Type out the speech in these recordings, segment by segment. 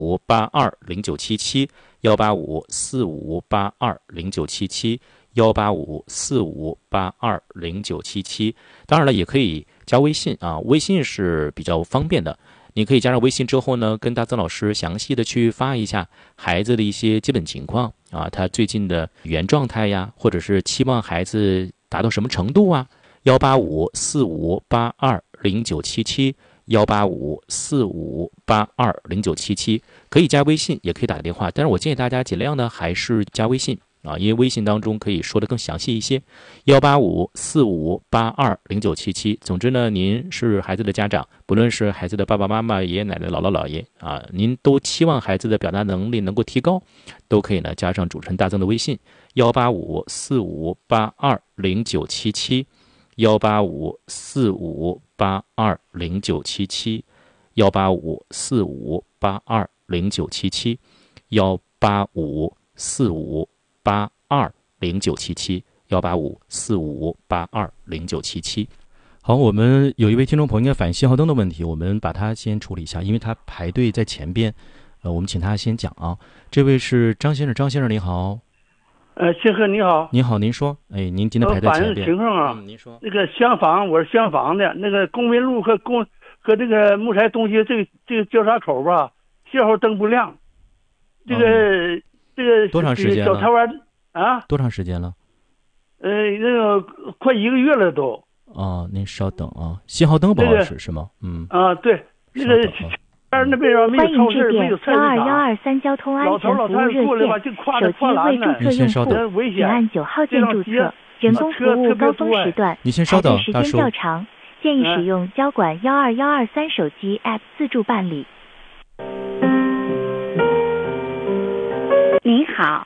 18545820977，18545820977。当然了，也可以加微信啊，微信是比较方便的。你可以加上微信之后呢，跟大曾老师详细的去发一下孩子的一些基本情况啊，他最近的语言状态呀，或者是期望孩子达到什么程度啊。18545820977，18545820977，可以加微信，也可以打电话，但是我建议大家尽量呢还是加微信啊，因为微信当中可以说的更详细一些。18545820977。总之呢，您是孩子的家长，不论是孩子的爸爸妈妈、爷爷奶奶、姥姥姥爷啊，您都期望孩子的表达能力能够提高，都可以呢加上主持人大曾的微信18545820977。18545820977，18545820977，18545820977。好，我们有一位听众朋友应该反映信号灯的问题，我们把它先处理一下，因为他排队在前边，我们请他先讲啊。这位是张先生，张先生你好。 先生你好。 你好，您说。您今天排在前边。 反映情况啊， 您说。 那个厢房，我是厢房的，那个公民路和这个木材东西这个交叉口吧，信号灯不亮。这个多长时间了？ 小台湾啊？ 多长时间了？ 那个快1个月了都。 您稍等啊，信号灯不好使是吗？ 对，那个那边没有超市，没有菜市场。 12123交通安全服务热线，手机未注册用户，请按9号键注册。人工服务高峰时段， 你先稍等， 时间较长，建议使用交管12123手机 App 自助办理。 您好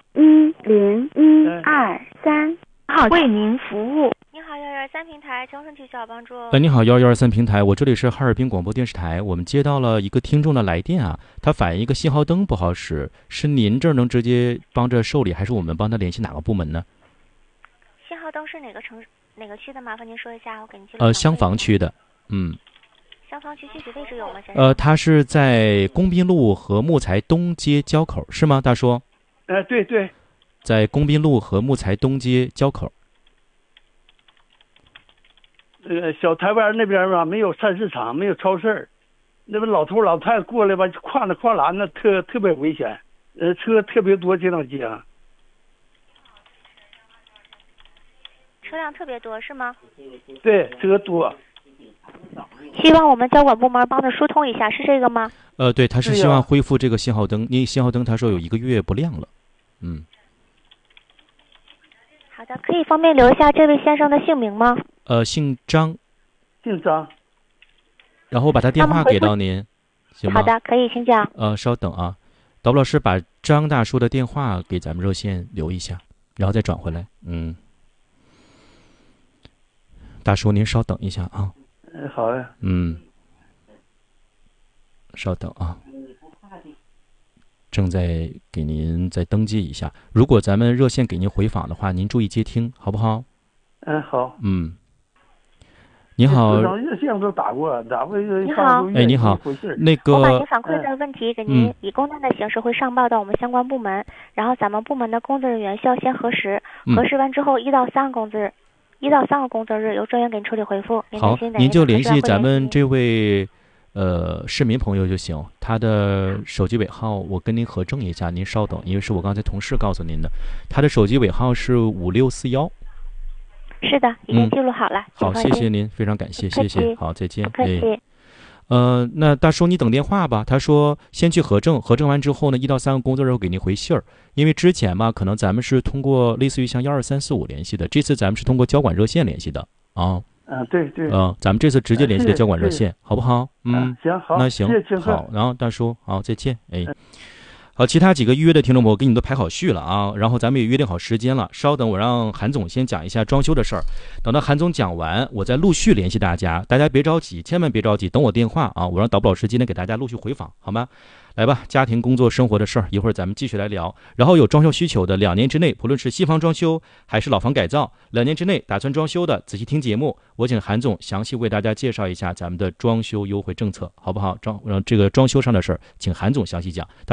，10123号为您服务。 你好，113平台，请问需要帮助？ 你好，113平台，我这里是哈尔滨广播电视台，我们接到了一个听众的来电啊，他反映一个信号灯不好使，是您这儿能直接帮着受理，还是我们帮他联系哪个部门呢？ 信号灯是哪个区的？麻烦您说一下，我给您记录。 厢房区的， 厢房区具体位置有吗？先生？ 它是在工滨路和木材东街交口，是吗，大叔？ 对， 在工滨路和木材东街交口。 小台湾那边吧，没有菜市场，没有超市，那边老头老太太过来吧，跨着跨栏的，特别危险，车特别多，这条街啊， 车辆特别多是吗？ 对，车多。 希望我们交管部门帮着疏通一下，是这个吗？ 对，他是希望恢复这个信号灯，因为信号灯他说有1个月不亮了。 好的，可以方便留一下这位先生的姓名吗？ 姓张。 然后把他电话给到您，行吗？ 好的，可以，请讲。 稍等啊，导播老师把张大叔的电话给咱们热线留一下，然后再转回来。大叔您稍等一下啊。 好呀。 稍等啊。正在给您再登记一下，如果咱们热线给您回访的话，您注意接听，好不好？ 好。 你好。 热线都打过， 你好。 你好。那个我把您反馈的问题给您以公单的形式会上报到我们相关部门，然后咱们部门的工作人员需要先核实，核实完之后1到3个工作日由专员给您处理回复。 好，您就联系咱们这位市民朋友就行，他的手机尾号我跟您核证一下，您稍等，因为是我刚才同事告诉您的，他的手机尾号是5641。 是的，已经记录好了。 好，谢谢您，非常感谢，谢谢，好，再见。 不客气。 那大叔你等电话吧，他说先去核证，核证完之后呢，1到3个工作日我给您回信儿，因为之前嘛，可能咱们是通过类似于像12345联系的，这次咱们是通过交管热线联系的啊。 对。 咱们这次直接联系的交管热线，好不好？ 行，好。 那行， 谢谢， 好，然后大叔，好，再见。 好，其他几个预约的听众朋友给你都排好序了啊，然后咱们也约定好时间了。稍等，我让韩总先讲一下装修的事儿。等到韩总讲完，我再陆续联系大家。大家别着急，千万别着急，等我电话啊！我让导播老师今天给大家陆续回访，好吗？来吧，家庭、工作、生活的事儿，一会儿咱们继续来聊。然后有装修需求的，2年之内，不论是新房装修还是老房改造，2年之内打算装修的，仔细听节目，我请韩总详细为大家介绍一下咱们的装修优惠政策，好不好？这个装修上的事儿，请韩总详细讲。